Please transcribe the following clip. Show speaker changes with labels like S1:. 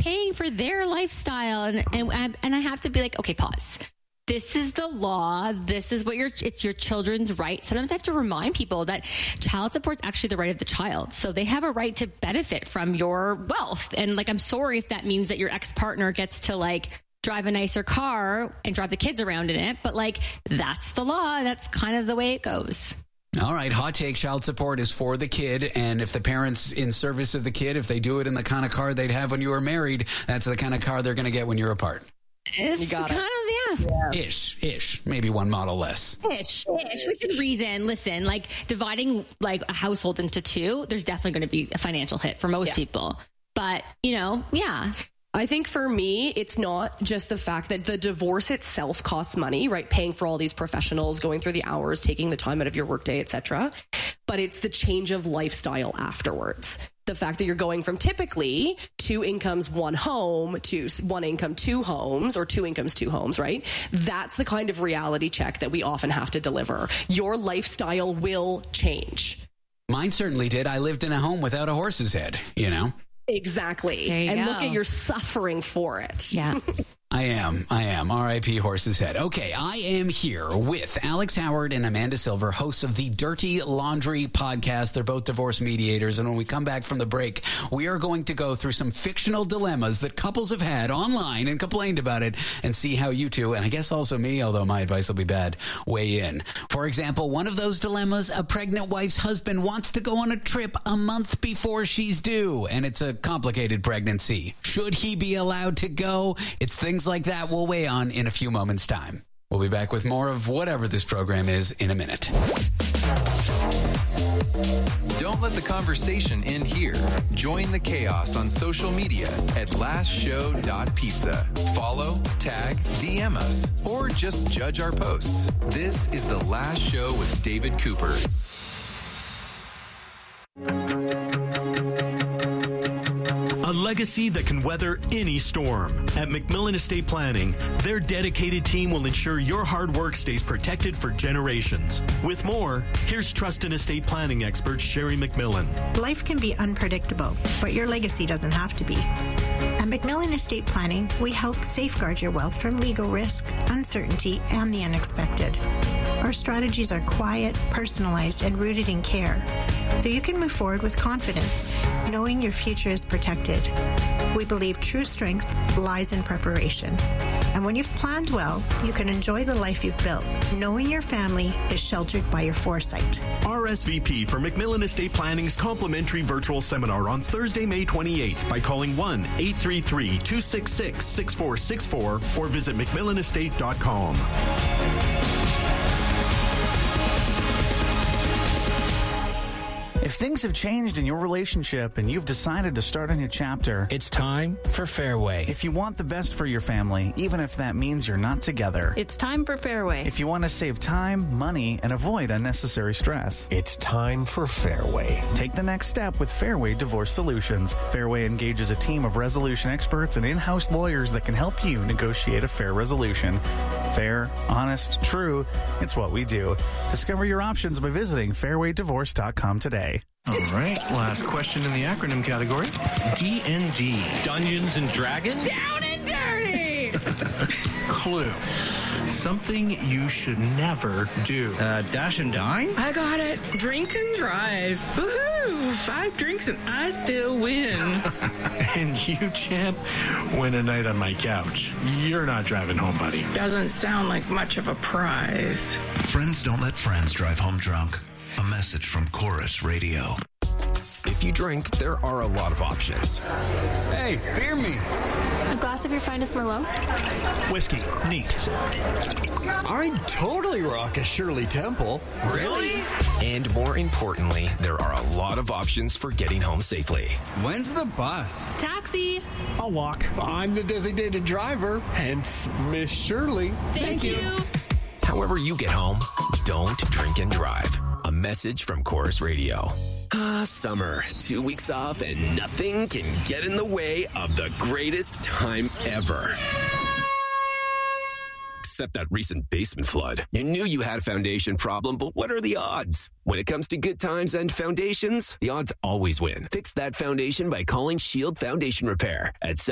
S1: paying for their lifestyle. And I have to be like, okay, pause. This is the law. This is what it's your children's right. Sometimes I have to remind people that child support is actually the right of the child. So they have a right to benefit from your wealth. And like, I'm sorry if that means that your ex-partner gets to like drive a nicer car and drive the kids around in it. But like, that's the law. That's kind of the way it goes.
S2: All right, hot take, child support is for the kid, and if the parents in service of the kid, if they do it in the kind of car they'd have when you were married, that's the kind of car they're going to get when you're apart.
S1: It's kind of, yeah.
S2: Ish. Maybe one model less.
S1: Ish. Within reason. Listen, like dividing like a household into two, there's definitely going to be a financial hit for most people. But, yeah.
S3: I think for me, it's not just the fact that the divorce itself costs money, right? Paying for all these professionals, going through the hours, taking the time out of your workday, etc. But it's the change of lifestyle afterwards. The fact that you're going from typically 2 incomes, 1 home to 1 income, 2 homes, or 2 incomes, 2 homes, right? That's the kind of reality check that we often have to deliver. Your lifestyle will change.
S2: Mine certainly did. I lived in a home without a horse's head,
S3: Exactly.
S1: And
S3: look at your suffering for it.
S1: Yeah.
S2: I am. R.I.P. Horse's Head. Okay, I am here with Alex Howard and Amanda Silver, hosts of the Dirty Laundry podcast. They're both divorce mediators. And when we come back from the break, we are going to go through some fictional dilemmas that couples have had online and complained about it and see how you two, and I guess also me, although my advice will be bad, weigh in. For example, one of those dilemmas, a pregnant wife's husband wants to go on a trip a month before she's due, and it's a complicated pregnancy. Should he be allowed to go? It's things like that we'll weigh on in a few moments' time. We'll be back with more of whatever this program is in a minute.
S4: Don't let the conversation end here. Join the chaos on social media at lastshow.pizza. Follow, tag, DM us, or just judge our posts. This is The Last Show with David Cooper.
S5: A legacy that can weather any storm. At McMillan Estate Planning, their dedicated team will ensure your hard work stays protected for generations. With more, here's trust and estate planning expert Sherry McMillan.
S6: Life can be unpredictable, but your legacy doesn't have to be. At McMillan Estate Planning, we help safeguard your wealth from legal risk, uncertainty, and the unexpected. Our strategies are quiet, personalized, and rooted in care, so you can move forward with confidence, knowing your future is protected. We believe true strength lies in preparation. And when you've planned well, you can enjoy the life you've built, knowing your family is sheltered by your foresight.
S5: RSVP for McMillan Estate Planning's complimentary virtual seminar on Thursday, May 28th by calling 1-833-266-6464 or visit McMillanestate.com.
S7: If things have changed in your relationship and you've decided to start a new chapter,
S8: it's time for Fairway.
S7: If you want the best for your family, even if that means you're not together,
S9: it's time for Fairway.
S7: If you want to save time, money, and avoid unnecessary stress,
S8: it's time for Fairway.
S7: Take the next step with Fairway Divorce Solutions. Fairway engages a team of resolution experts and in-house lawyers that can help you negotiate a fair resolution. Fair, honest, true, it's what we do. Discover your options by visiting fairwaydivorce.com today.
S10: All right, last question in the acronym category. D&D.
S8: Dungeons and Dragons?
S9: Down and dirty!
S10: Clue. Something you should never do. Dash and dine?
S9: I got it. Drink and drive. Woohoo! 5 drinks and I still win.
S10: And you, champ, win a night on my couch. You're not driving home, buddy.
S9: Doesn't sound like much of a prize.
S11: Friends don't let friends drive home drunk. A message from Chorus Radio.
S12: If you drink, there are a lot of options.
S2: Hey, beer me.
S13: A glass of your finest Merlot?
S5: Whiskey. Neat.
S8: I'd totally rock a Shirley Temple.
S12: Really? And more importantly, there are a lot of options for getting home safely.
S2: When's the bus?
S13: Taxi.
S5: I'll walk.
S8: I'm the designated driver, hence Miss Shirley.
S13: Thank you.
S12: However you get home, don't drink and drive. A message from Chorus Radio. Summer. 2 weeks off and nothing can get in the way of the greatest time ever. Except that recent basement flood. You knew you had a foundation problem, but what are the odds? When it comes to good times and foundations, the odds always win. Fix that foundation by calling Shield Foundation Repair at